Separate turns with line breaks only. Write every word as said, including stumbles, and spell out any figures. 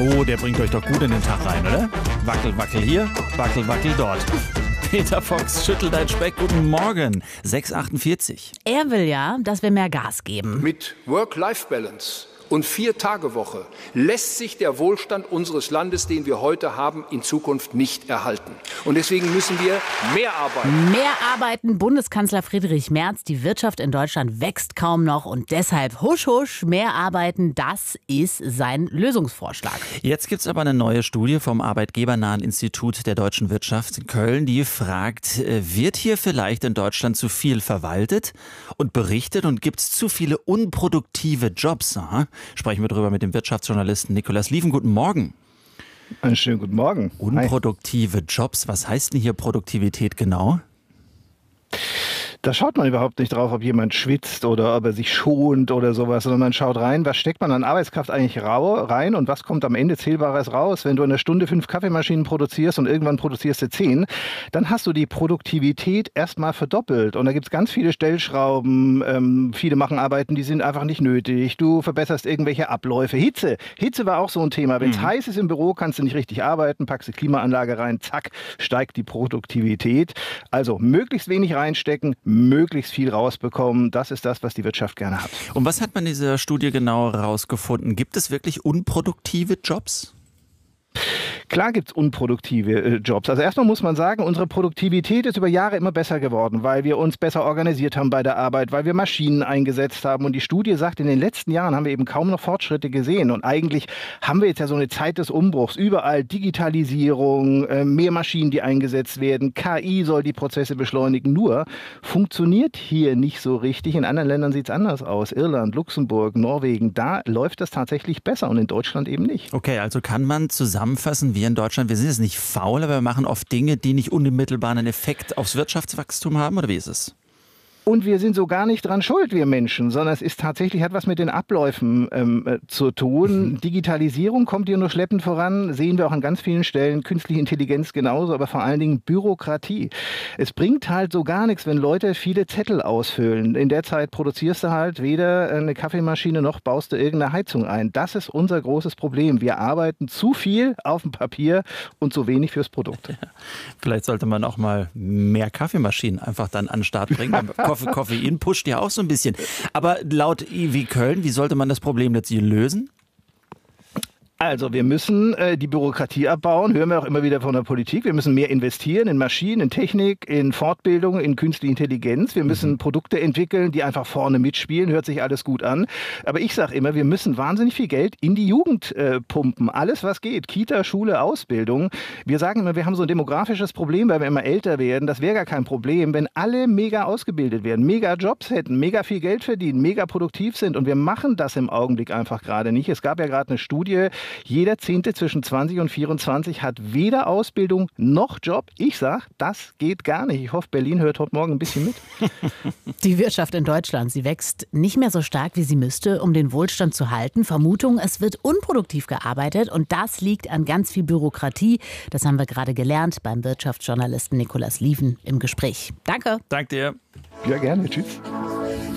Oh, der bringt euch doch gut in den Tag rein, oder? Wackel, wackel hier, wackel, wackel dort. Peter Fox schüttelt ein Speck. Guten Morgen. sechs Uhr achtundvierzig.
Er will ja, dass wir mehr Gas geben.
Mit Work-Life-Balance und Vier-Tage-Woche lässt sich der Wohlstand unseres Landes, den wir heute haben, in Zukunft nicht erhalten. Und deswegen müssen wir mehr arbeiten.
Mehr arbeiten. Bundeskanzler Friedrich Merz. Die Wirtschaft in Deutschland wächst kaum noch und deshalb husch, husch, mehr arbeiten. Das ist sein Lösungsvorschlag.
Jetzt gibt es aber eine neue Studie vom Arbeitgebernahen Institut der deutschen Wirtschaft in Köln, die fragt, wird hier vielleicht in Deutschland zu viel verwaltet und berichtet und gibt es zu viele unproduktive Jobs? Aha. Sprechen wir darüber mit dem Wirtschaftsjournalisten Nikolaus Lieven. Guten Morgen.
Einen schönen guten Morgen.
Unproduktive Hi. Jobs, was heißt denn hier Produktivität genau?
Da schaut man überhaupt nicht drauf, ob jemand schwitzt oder ob er sich schont oder sowas, sondern man schaut rein, was steckt man an Arbeitskraft eigentlich rein und was kommt am Ende Zählbares raus. Wenn du in einer Stunde fünf Kaffeemaschinen produzierst und irgendwann produzierst du zehn, dann hast du die Produktivität erstmal verdoppelt. Und da gibt es ganz viele Stellschrauben, ähm, viele machen Arbeiten, die sind einfach nicht nötig. Du verbesserst irgendwelche Abläufe. Hitze, Hitze war auch so ein Thema. Wenn es mhm. heiß ist im Büro, kannst du nicht richtig arbeiten, packst die Klimaanlage rein, zack, steigt die Produktivität. Also möglichst wenig reinstecken, möglichst viel rausbekommen. Das ist das, was die Wirtschaft gerne hat.
Und was hat man in dieser Studie genau herausgefunden? Gibt es wirklich unproduktive Jobs?
Klar gibt es unproduktive äh, Jobs. Also erstmal muss man sagen, unsere Produktivität ist über Jahre immer besser geworden, weil wir uns besser organisiert haben bei der Arbeit, weil wir Maschinen eingesetzt haben. Und die Studie sagt, in den letzten Jahren haben wir eben kaum noch Fortschritte gesehen. Und eigentlich haben wir jetzt ja so eine Zeit des Umbruchs. Überall Digitalisierung, äh, mehr Maschinen, die eingesetzt werden. K I soll die Prozesse beschleunigen. Nur funktioniert hier nicht so richtig. In anderen Ländern sieht es anders aus. Irland, Luxemburg, Norwegen, da läuft das tatsächlich besser und in Deutschland eben nicht.
Okay, also kann man zusammenfassen, wir in Deutschland, wir sind jetzt nicht faul, aber wir machen oft Dinge, die nicht unmittelbar einen Effekt aufs Wirtschaftswachstum haben, oder wie ist es?
Und wir sind so gar nicht dran schuld, wir Menschen, sondern es ist tatsächlich, hat was mit den Abläufen ähm, äh, zu tun. Mhm. Digitalisierung kommt hier nur schleppend voran, sehen wir auch an ganz vielen Stellen, künstliche Intelligenz genauso, aber vor allen Dingen Bürokratie. Es bringt halt so gar nichts, wenn Leute viele Zettel ausfüllen. In der Zeit produzierst du halt weder eine Kaffeemaschine noch baust du irgendeine Heizung ein. Das ist unser großes Problem. Wir arbeiten zu viel auf dem Papier und zu wenig fürs Produkt. Ja.
Vielleicht sollte man auch mal mehr Kaffeemaschinen einfach dann an den Start bringen. Koffein pusht ja auch so ein bisschen. Aber laut I W Köln, wie sollte man das Problem jetzt hier lösen?
Also wir müssen äh, die Bürokratie abbauen, hören wir auch immer wieder von der Politik. Wir müssen mehr investieren in Maschinen, in Technik, in Fortbildung, in künstliche Intelligenz. Wir müssen mhm. Produkte entwickeln, die einfach vorne mitspielen, hört sich alles gut an. Aber ich sage immer, wir müssen wahnsinnig viel Geld in die Jugend äh, pumpen. Alles, was geht. Kita, Schule, Ausbildung. Wir sagen immer, wir haben so ein demografisches Problem, weil wir immer älter werden. Das wäre gar kein Problem, wenn alle mega ausgebildet werden, mega Jobs hätten, mega viel Geld verdienen, mega produktiv sind. Und wir machen das im Augenblick einfach gerade nicht. Es gab ja gerade eine Studie, jeder Zehnte zwischen zwanzig und vierundzwanzig hat weder Ausbildung noch Job. Ich sage, das geht gar nicht. Ich hoffe, Berlin hört heute Morgen ein bisschen mit.
Die Wirtschaft in Deutschland, sie wächst nicht mehr so stark, wie sie müsste, um den Wohlstand zu halten. Vermutung, es wird unproduktiv gearbeitet und das liegt an ganz viel Bürokratie. Das haben wir gerade gelernt beim Wirtschaftsjournalisten Nikolaus Lieven im Gespräch. Danke.
Danke dir.
Ja, gerne. Tschüss.